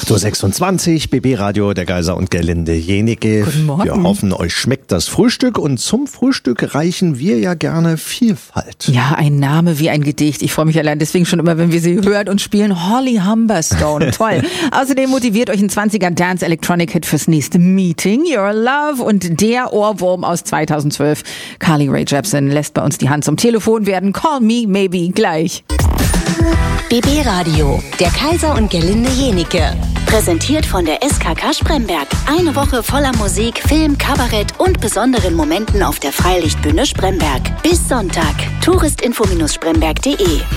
8.26 Uhr, BB Radio, der Geiser und Gerlinde Jenike. Guten Morgen. Wir hoffen, euch schmeckt das Frühstück und zum Frühstück reichen wir ja gerne Vielfalt. Ja, ein Name wie ein Gedicht. Ich freue mich allein deswegen schon immer, wenn wir sie hören und spielen. Holly Humberstone, toll. Außerdem motiviert euch ein 20er Dance Electronic Hit fürs nächste Meeting, Your Love, und der Ohrwurm aus 2012. Carly Rae Jepsen lässt bei uns die Hand zum Telefon werden. Call me maybe gleich. BB Radio, der Kaiser und Gerlinde Jenike. Präsentiert von der SKK Spremberg. Eine Woche voller Musik, Film, Kabarett und besonderen Momenten auf der Freilichtbühne Spremberg. Bis Sonntag. touristinfo-spremberg.de.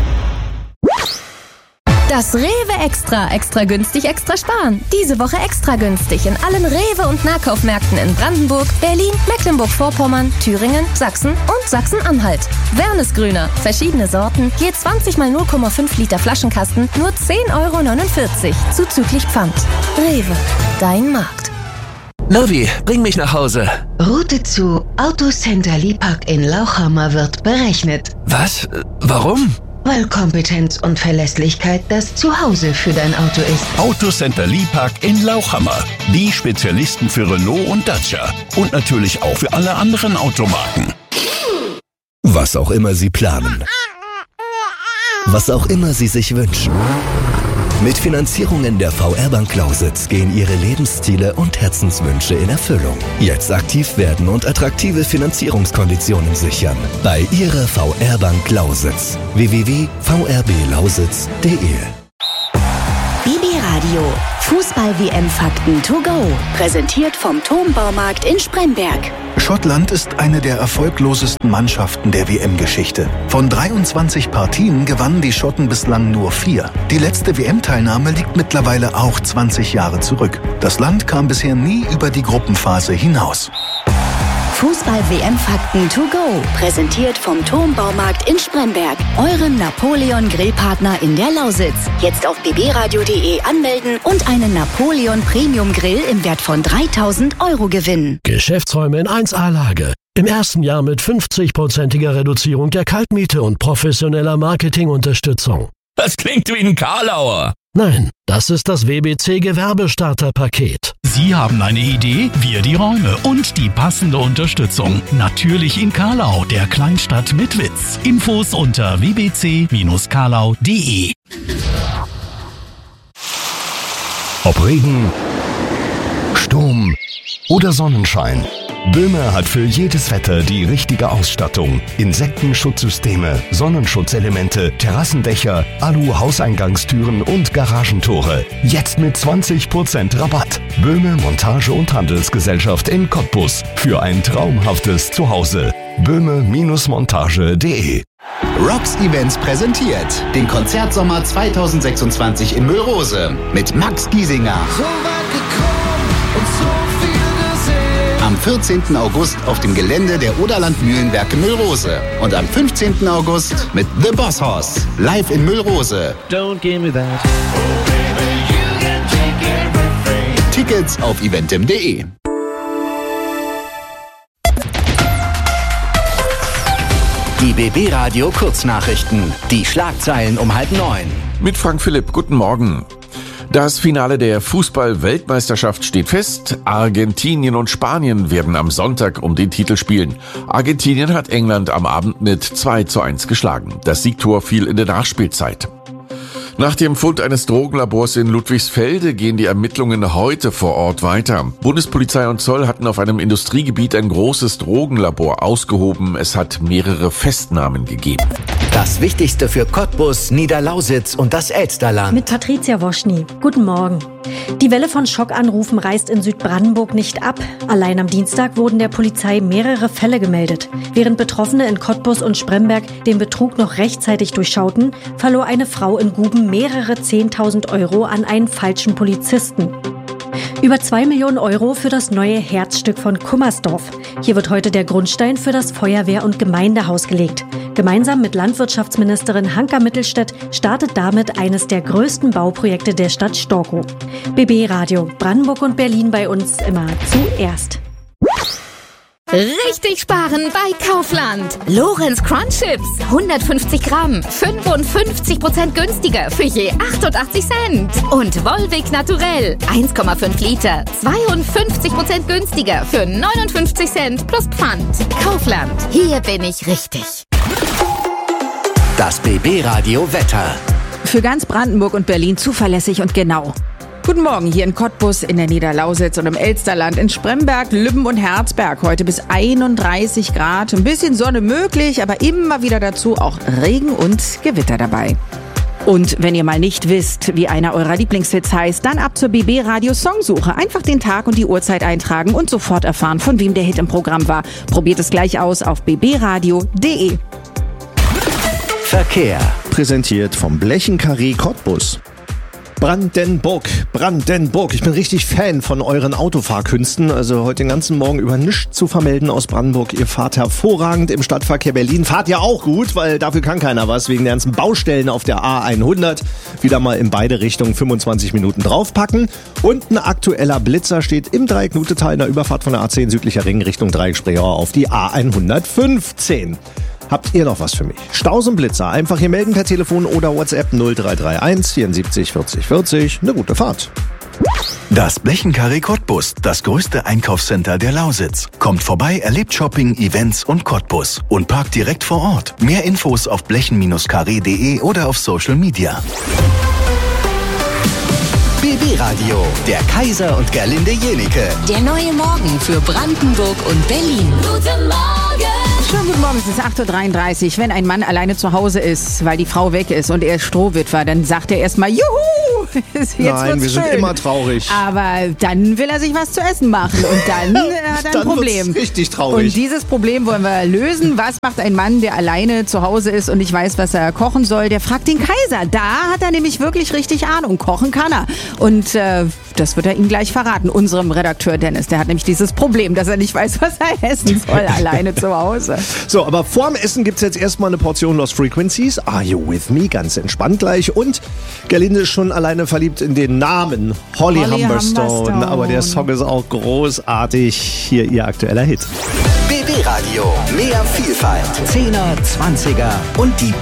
Das Rewe Extra. Extra günstig, extra sparen. Diese Woche extra günstig in allen Rewe- und Nahkaufmärkten in Brandenburg, Berlin, Mecklenburg-Vorpommern, Thüringen, Sachsen und Sachsen-Anhalt. Wernesgrüner. Verschiedene Sorten. Je 20 mal 0,5 Liter Flaschenkasten. Nur 10,49 € zuzüglich Pfand. Rewe. Dein Markt. Novi, bring mich nach Hause. Route zu Autocenter Liebhack in Lauchhammer wird berechnet. Was? Warum? Weil Kompetenz und Verlässlichkeit das Zuhause für dein Auto ist. Autocenter Liebhack in Lauchhammer. Die Spezialisten für Renault und Dacia. Und natürlich auch für alle anderen Automarken. Was auch immer Sie planen. Was auch immer Sie sich wünschen. Mit Finanzierungen der VR-Bank Lausitz gehen Ihre Lebensziele und Herzenswünsche in Erfüllung. Jetzt aktiv werden und attraktive Finanzierungskonditionen sichern. Bei Ihrer VR-Bank Lausitz. www.vrblausitz.de. BB Radio. Fußball-WM-Fakten to go. Präsentiert vom Turmbaumarkt in Spremberg. Schottland ist eine der erfolglosesten Mannschaften der WM-Geschichte. Von 23 Partien gewannen die Schotten bislang nur 4. Die letzte WM-Teilnahme liegt mittlerweile auch 20 Jahre zurück. Das Land kam bisher nie über die Gruppenphase hinaus. Fußball-WM-Fakten to go. Präsentiert vom Turmbaumarkt in Spremberg. Eurem Napoleon-Grillpartner in der Lausitz. Jetzt auf bbradio.de anmelden und einen Napoleon Premium Grill im Wert von 3.000 € gewinnen. Geschäftsräume in 1A-Lage. Im ersten Jahr mit 50%iger Reduzierung der Kaltmiete und professioneller Marketingunterstützung. Das klingt wie ein Karlauer. Nein, das ist das WBC Gewerbestarterpaket. Sie haben eine Idee, wir die Räume und die passende Unterstützung. Natürlich in Karlau, der Kleinstadt mit Witz. Infos unter wbc-karlau.de. Ob Regen, Sturm oder Sonnenschein. Böhmer hat für jedes Wetter die richtige Ausstattung. Insektenschutzsysteme, Sonnenschutzelemente, Terrassendächer, Alu-Hauseingangstüren und Garagentore. Jetzt mit 20% Rabatt. Böhmer Montage- und Handelsgesellschaft in Cottbus. Für ein traumhaftes Zuhause. böhmer-montage.de. Rocks Events präsentiert den Konzertsommer 2026 in Müllrose mit Max Giesinger. So weit gekommen und so viel gesehen. Am 14. August auf dem Gelände der Oderland Mühlenwerke Müllrose. Und am 15. August mit The Boss Hoss live in Müllrose. Don't give me that. Oh baby, you can take everything. Tickets auf eventim.de. Die BB Radio Kurznachrichten. Die Schlagzeilen um 8:30. Mit Frank Philipp, guten Morgen. Das Finale der Fußball-Weltmeisterschaft steht fest. Argentinien und Spanien werden am Sonntag um den Titel spielen. Argentinien hat England am Abend mit 2:1 geschlagen. Das Siegtor fiel in der Nachspielzeit. Nach dem Fund eines Drogenlabors in Ludwigsfelde gehen die Ermittlungen heute vor Ort weiter. Bundespolizei und Zoll hatten auf einem Industriegebiet ein großes Drogenlabor ausgehoben. Es hat mehrere Festnahmen gegeben. Das Wichtigste für Cottbus, Niederlausitz und das Elsterland. Mit Patricia Woschny. Guten Morgen. Die Welle von Schockanrufen reißt in Südbrandenburg nicht ab. Allein am Dienstag wurden der Polizei mehrere Fälle gemeldet. Während Betroffene in Cottbus und Spremberg den Betrug noch rechtzeitig durchschauten, verlor eine Frau in Guben mehrere 10.000 € an einen falschen Polizisten. Über 2 Millionen € für das neue Herzstück von Kummersdorf. Hier wird heute der Grundstein für das Feuerwehr- und Gemeindehaus gelegt. Gemeinsam mit Landwirtschaftsministerin Hanka Mittelstädt startet damit eines der größten Bauprojekte der Stadt Storkow. BB Radio, Brandenburg und Berlin bei uns immer zuerst. Richtig sparen bei Kaufland. Lorenz Crunch Chips, 150 Gramm, 55% günstiger für je 88 Cent. Und Volvic Naturell, 1,5 Liter, 52% günstiger für 59 Cent plus Pfand. Kaufland, hier bin ich richtig. Das BB-Radio Wetter. Für ganz Brandenburg und Berlin zuverlässig und genau. Guten Morgen hier in Cottbus, in der Niederlausitz und im Elsterland, in Spremberg, Lübben und Herzberg. Heute bis 31 Grad, ein bisschen Sonne möglich, aber immer wieder dazu auch Regen und Gewitter dabei. Und wenn ihr mal nicht wisst, wie einer eurer Lieblingshits heißt, dann ab zur BB Radio Songsuche. Einfach den Tag und die Uhrzeit eintragen und sofort erfahren, von wem der Hit im Programm war. Probiert es gleich aus auf bbradio.de. Verkehr. Präsentiert vom Blechenkarree Cottbus. Brandenburg. Ich bin richtig Fan von euren Autofahrkünsten. Also heute den ganzen Morgen über nichts zu vermelden aus Brandenburg. Ihr fahrt hervorragend im Stadtverkehr Berlin. Fahrt ja auch gut, weil dafür kann keiner was. Wegen der ganzen Baustellen auf der A100. Wieder mal in beide Richtungen 25 Minuten draufpacken. Und ein aktueller Blitzer steht im Dreiecknutetal in der Überfahrt von der A10 südlicher Ring Richtung Dreieckspreeauer auf die A115. Habt ihr noch was für mich? Staus und Blitzer. Einfach hier melden per Telefon oder WhatsApp 0331 74 40 40. Eine gute Fahrt. Das Blechenkarree Cottbus, das größte Einkaufscenter der Lausitz. Kommt vorbei, erlebt Shopping, Events und Cottbus. Und parkt direkt vor Ort. Mehr Infos auf blechen-karree.de oder auf Social Media. BB Radio, der Kaiser und Gerlinde Jenike. Der neue Morgen für Brandenburg und Berlin. Guten Morgen! Schönen guten Morgen, es ist 8.33 Uhr. Wenn ein Mann alleine zu Hause ist, weil die Frau weg ist und er ist Strohwitwer, dann sagt er erstmal, juhu! Jetzt Nein, wir sind schön. immer traurig. Aber dann will er sich was zu essen machen und dann hat er ein Problem. Wird's richtig traurig. Und dieses Problem wollen wir lösen. Was macht ein Mann, der alleine zu Hause ist und nicht weiß, was er kochen soll? Der fragt den Kaiser. Da hat er nämlich wirklich richtig Ahnung. Kochen kann er. Und das wird er Ihnen gleich verraten, unserem Redakteur Dennis. Der hat nämlich dieses Problem, dass er nicht weiß, was er essen soll, alleine zu Hause. So, aber vorm Essen gibt's jetzt erstmal eine Portion Lost Frequencies. Are You With Me? Ganz entspannt gleich. Und Gerlinde ist schon alleine verliebt in den Namen Holly Humberstone. Aber der Song ist auch großartig. Hier ihr aktueller Hit. BB Radio, mehr Vielfalt. 10er, 20er und die